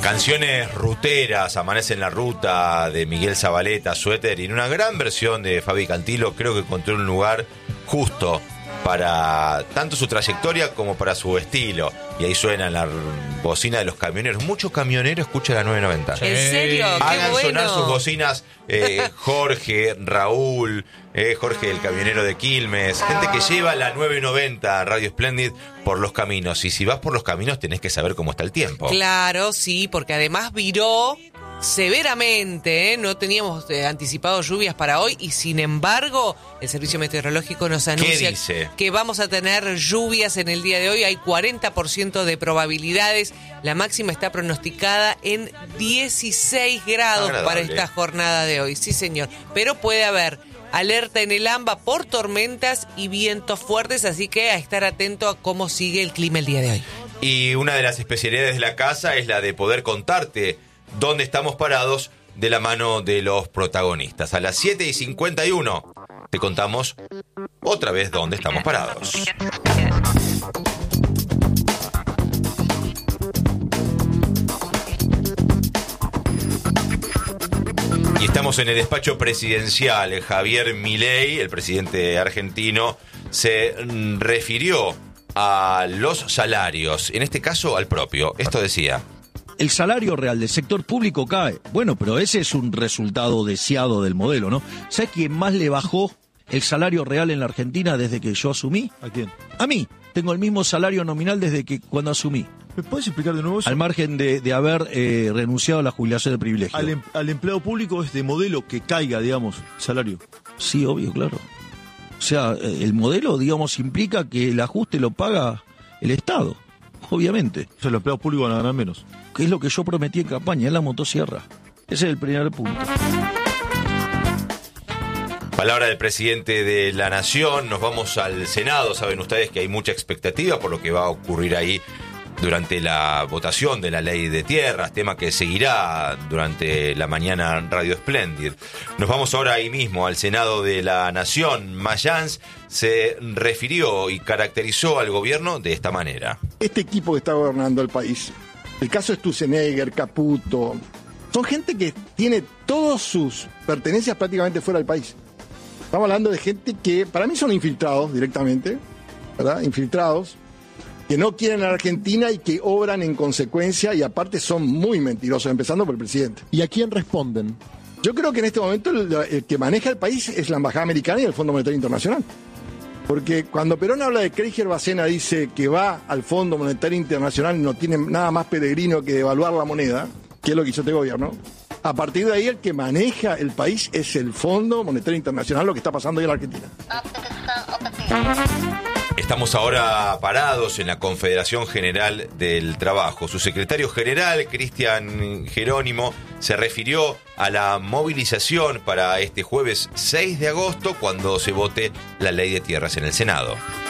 Canciones ruteras, Amanece en la Ruta, de Miguel Zabaleta, Suéter, y en una gran versión de Fabi Cantilo. Creo que encontró un lugar justo para tanto su trayectoria como para su estilo. Y ahí suena la bocina de los camioneros. Muchos camioneros escuchan la 990. ¿En serio? ¡Qué Hagan bueno! sonar sus bocinas, Jorge, Raúl, Jorge el camionero de Quilmes, gente que lleva la 990 Radio Splendid por los caminos. Y si vas por los caminos tenés que saber cómo está el tiempo. Claro, sí, porque además viró severamente, ¿eh? No teníamos anticipado lluvias para hoy y sin embargo el Servicio Meteorológico nos anuncia que vamos a tener lluvias en el día de hoy. Hay 40% de probabilidades. La máxima está pronosticada en 16 grados para esta jornada de hoy. Sí, señor. Pero puede haber alerta en el AMBA por tormentas y vientos fuertes, así que a estar atento a cómo sigue el clima el día de hoy. Y una de las especialidades de la casa es la de poder contarte dónde estamos parados de la mano de los protagonistas. A las 7:51 te contamos otra vez dónde estamos parados. Y estamos en el despacho presidencial. Javier Milei, el presidente argentino, se refirió a los salarios, en este caso al propio. Esto decía: el salario real del sector público cae. Bueno, pero ese es un resultado deseado del modelo, ¿no? ¿Sabes quién más le bajó el salario real en la Argentina desde que yo asumí? ¿A quién? A mí. Tengo el mismo salario nominal desde que cuando asumí. ¿Me puedes explicar de nuevo eso? Al margen de haber renunciado a la jubilación de privilegio. Al empleado público es de modelo que caiga, digamos, salario. Sí, obvio, claro. O sea, el modelo, digamos, implica que el ajuste lo paga el Estado, obviamente. O sea, los empleados públicos van a ganar menos. Que es lo que yo prometí en campaña, en la motosierra. Ese es el primer punto. Palabra del presidente de la Nación. Nos vamos al Senado. Saben ustedes que hay mucha expectativa por lo que va a ocurrir ahí durante la votación de la ley de tierras, tema que seguirá durante la mañana en Radio Splendid. Nos vamos ahora ahí mismo al Senado de la Nación. Mayans se refirió y caracterizó al gobierno de esta manera. Este equipo que está gobernando el país, el caso Sturzenegger, Caputo, son gente que tiene todas sus pertenencias prácticamente fuera del país. Estamos hablando de gente que para mí son infiltrados directamente, ¿verdad? Infiltrados, que no quieren a la Argentina y que obran en consecuencia, y aparte son muy mentirosos, empezando por el presidente. ¿Y a quién responden? Yo creo que en este momento el que maneja el país es la Embajada Americana y el Fondo Monetario Internacional. Porque cuando Perón habla de Krieger Bacena, dice que va al Fondo Monetario Internacional y no tiene nada más peregrino que devaluar la moneda, que es lo que hizo este gobierno. A partir de ahí el que maneja el país es el Fondo Monetario Internacional, lo que está pasando hoy en la Argentina. Estamos ahora parados en la Confederación General del Trabajo. Su secretario general, Cristian Jerónimo, se refirió a la movilización para este jueves 6 de agosto, cuando se vote la ley de tierras en el Senado.